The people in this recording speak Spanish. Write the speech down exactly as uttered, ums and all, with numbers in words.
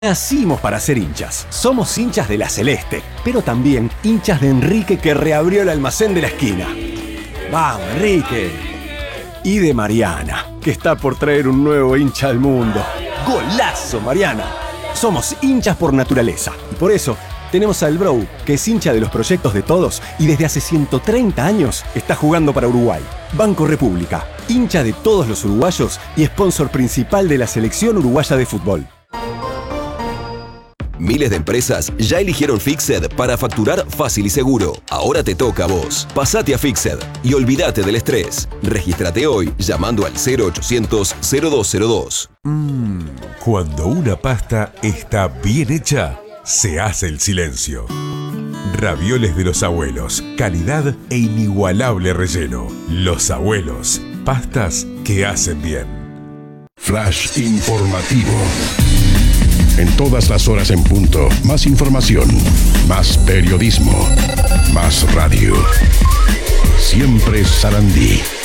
Nacimos para ser hinchas. Somos hinchas de la Celeste, pero también hinchas de Enrique, que reabrió el almacén de la esquina. ¡Vamos, Enrique! Y de Mariana, que está por traer un nuevo hincha al mundo. ¡Golazo, Mariana! Somos hinchas por naturaleza y por eso tenemos al Bro, que es hincha de los proyectos de todos y desde hace ciento treinta años está jugando para Uruguay. Banco República, hincha de todos los uruguayos y sponsor principal de la selección uruguaya de fútbol. Miles de empresas ya eligieron Fixed para facturar fácil y seguro. Ahora te toca a vos. Pasate a Fixed y olvídate del estrés. Regístrate hoy llamando al cero ochocientos cero dos cero dos. Mmm, cuando una pasta está bien hecha, se hace el silencio. Ravioles de los abuelos, calidad e inigualable relleno. Los abuelos, pastas que hacen bien. Flash informativo. En todas las horas en punto, más información, más periodismo, más radio. Siempre Sarandí.